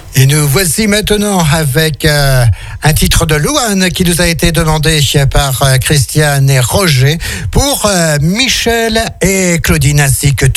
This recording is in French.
Et nous voici maintenant avec un titre de Louane qui nous a été demandé par Christiane et Roger pour Michel et Claudine ainsi que